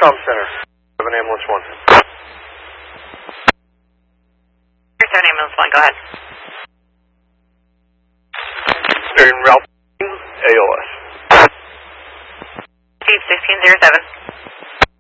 Com Center. 7 Ambulance 1. 7 Ambulance 1, go ahead. Ralph, ALS. Steve 1607.